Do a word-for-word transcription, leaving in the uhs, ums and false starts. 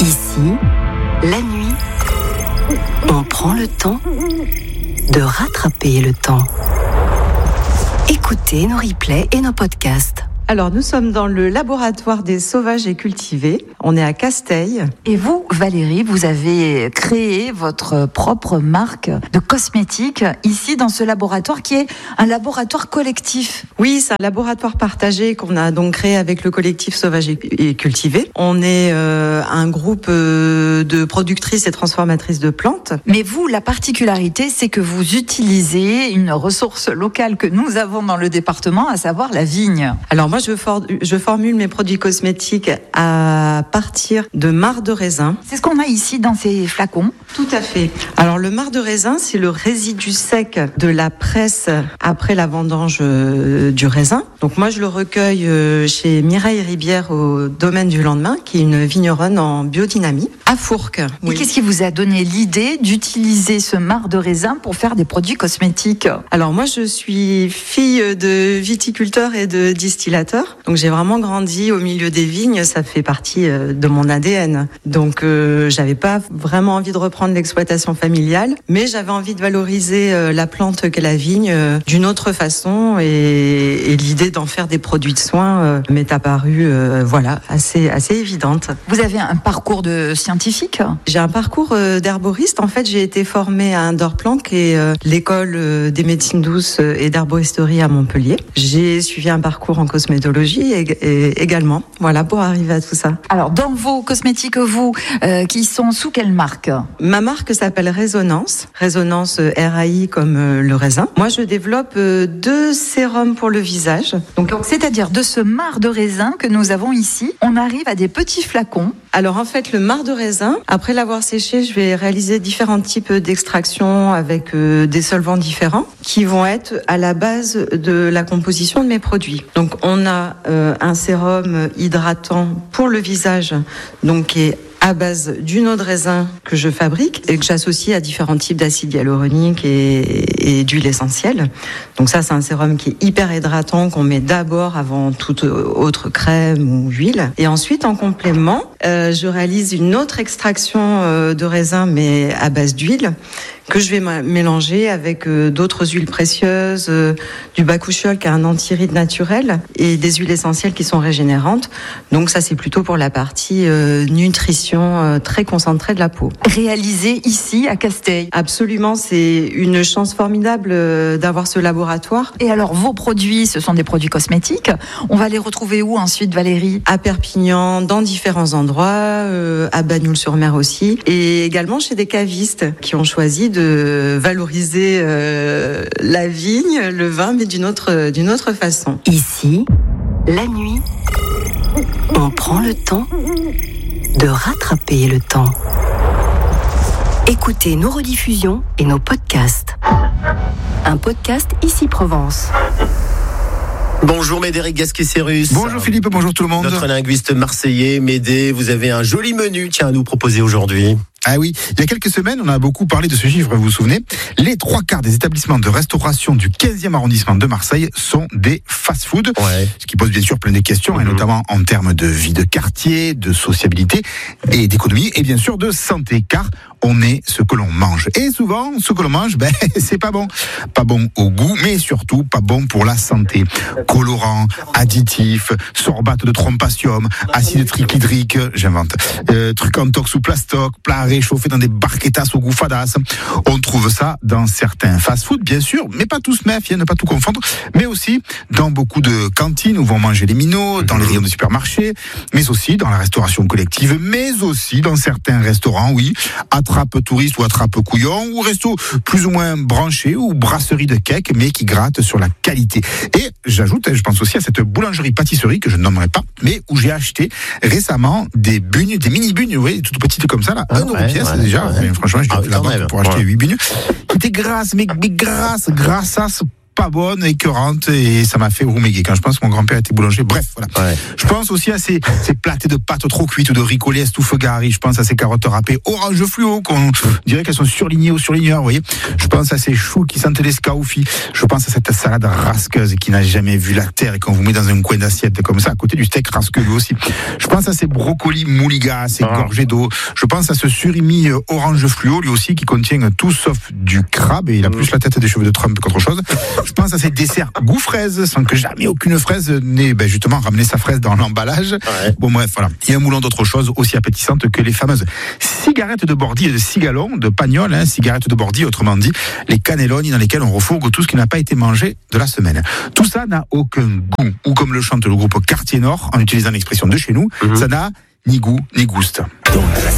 Ici, la nuit, on prend le temps de rattraper le temps. Écoutez nos replays et nos podcasts. Alors, nous sommes dans le laboratoire des sauvages et cultivés. On est à Casteil. Et vous, Valérie, vous avez créé votre propre marque de cosmétiques ici dans ce laboratoire qui est un laboratoire collectif. Oui, c'est un laboratoire partagé qu'on a donc créé avec le collectif Sauvages et Cultivés. On est euh, un groupe euh, de productrices et transformatrices de plantes. Mais vous, la particularité, c'est que vous utilisez une ressource locale que nous avons dans le département, à savoir la vigne. Alors moi, je, for- je formule mes produits cosmétiques à partir de marc de raisin. C'est ce qu'on a ici dans ces flacons. Tout à fait. Alors le marc de raisin, c'est le résidu sec de la presse après la vendange euh, du raisin. Donc moi, je le recueille euh, chez Mireille Ribière au domaine du lendemain, qui est une vigneronne en biodynamie, à Fourques. Et Oui. qu'est-ce qui vous a donné l'idée d'utiliser ce marc de raisin pour faire des produits cosmétiques ? Alors moi, je suis fille de viticulteur et de distillateur. Donc j'ai vraiment grandi au milieu des vignes, ça fait partie euh, de mon A D N. Donc euh, j'avais pas vraiment envie de reprendre l'exploitation familiale, mais j'avais envie de valoriser euh, la plante qu'est la vigne euh, d'une autre façon, et, et l'idée d'en faire des produits de soins euh, m'est apparue euh, voilà, assez, assez évidente. Vous avez un parcours de scientifique ? J'ai un parcours euh, d'herboriste. En fait, j'ai été formée à Indorplan, qui est euh, l'école euh, des médecines douces et d'herboristerie à Montpellier. J'ai suivi un parcours en cosmétologie et, et également, voilà, pour arriver à tout ça. Alors, dans vos cosmétiques, vous, euh, qui sont sous quelle marque ? Ma marque s'appelle Résonance, Résonance euh, R A I comme euh, le raisin. Moi, je développe euh, deux sérums pour le visage. Donc, donc, c'est-à-dire de ce marc de raisin que nous avons ici, on arrive à des petits flacons. Alors en fait, le marc de raisin, après l'avoir séché, je vais réaliser différents types d'extractions avec euh, des solvants différents qui vont être à la base de la composition de mes produits. Donc on a euh, un sérum hydratant pour le visage, donc qui est à base d'une eau de raisin que je fabrique et que j'associe à différents types d'acides hyaluroniques et, et d'huile essentielle. Donc ça, c'est un sérum qui est hyper hydratant, qu'on met d'abord avant toute autre crème ou huile. Et ensuite, en complément, euh, je réalise une autre extraction euh, de raisin, mais à base d'huile, que je vais mélanger avec euh, d'autres huiles précieuses, euh, du bakuchiol qui est un antiride naturel et des huiles essentielles qui sont régénérantes. Donc ça, c'est plutôt pour la partie euh, nutrition euh, très concentrée de la peau. Réalisé ici à Casteil. Absolument, c'est une chance formidable euh, d'avoir ce laboratoire. Et alors, vos produits, ce sont des produits cosmétiques. On va les retrouver où ensuite, Valérie ? À Perpignan, dans différents endroits, euh, à Bagnoul-sur-Mer aussi, et également chez des cavistes qui ont choisi de valoriser euh, la vigne, le vin, mais d'une autre, d'une autre façon. Ici, la nuit, on prend le temps de rattraper le temps. Écoutez nos rediffusions et nos podcasts. Un podcast Ici Provence. Bonjour Médéric Gasquet-Cérus. Bonjour Philippe, bonjour tout le monde. Notre linguiste marseillais, Médé, vous avez un joli menu, tiens, à nous proposer aujourd'hui. Ah oui, il y a quelques semaines, on a beaucoup parlé de ce chiffre, vous vous souvenez. Les trois quarts des établissements de restauration du quinzième arrondissement de Marseille sont des fast-food. Ouais. Ce qui pose bien sûr plein de questions, Mmh. et notamment en termes de vie de quartier, de sociabilité et d'économie, et bien sûr de santé, car on est ce que l'on mange. Et souvent, ce que l'on mange, ben, c'est pas bon. Pas bon au goût, mais surtout pas bon pour la santé. Colorants, additifs, sorbates de trompasium, acide triclydrique, j'invente, euh, trucs en tox ou plastoc, plats réchauffés dans des barquetas au goût fadasse. On trouve ça dans certains fast-food, bien sûr, mais pas tous, mais ne pas tout confondre, mais aussi dans beaucoup de cantines où vont manger les minots, dans les rayons de supermarchés, mais aussi dans la restauration collective, mais aussi dans certains restaurants, oui, attrape touriste ou attrape couillon, ou resto plus ou moins branché, ou brasserie de cake, mais qui gratte sur la qualité. Et j'ajoute, je pense aussi à cette boulangerie-pâtisserie que je ne nommerai pas, mais où j'ai acheté récemment des bugnes, des mini-bugnes, vous voyez, toutes petites comme ça, là, Ah, un euro ouais, pièce ouais, déjà, ouais. mais franchement, j'ai Ah, fait la quand banque même. pour acheter Ouais. huit bugnes, qui étaient grasses, mais, mais grasses, grasses, pas bonnes, écœurantes, et ça m'a fait rouméguer quand je pense que mon grand-père était boulanger. Bref, voilà. Ouais. Je pense aussi à ces, ces plâtés de pâtes trop cuites ou de ricolés estouffe-gari. Je pense à ces carottes râpées orange fluo, qu'on dirait qu'elles sont surlignées au surligneur, vous voyez. Je pense à ces choux qui sentent les scaufis. Je pense à cette salade rasqueuse qui n'a jamais vu la terre et qu'on vous met dans un coin d'assiette comme ça, à côté du steak rasqueux lui aussi. Je pense à ces brocolis mouligas, ces ah. gorgées d'eau. Je pense à ce surimi orange fluo, lui aussi, qui contient tout sauf du crabe, et il a plus la tête des cheveux de Trump qu'autre chose. Je pense à ces desserts goût fraise, sans que jamais aucune fraise n'ait ben, justement ramené sa fraise dans l'emballage. Ouais. Bon bref, voilà. Il y a un moulin d'autres choses aussi appétissantes que les fameuses cigarettes de Bordy et de cigalon, de Pagnol, hein, cigarettes de Bordy, autrement dit, les cannelloni dans lesquels on refourgue tout ce qui n'a pas été mangé de la semaine. Tout ça n'a aucun goût, ou comme le chante le groupe Quartier Nord, en utilisant l'expression de chez nous, mmh. ça n'a ni goût ni gouste.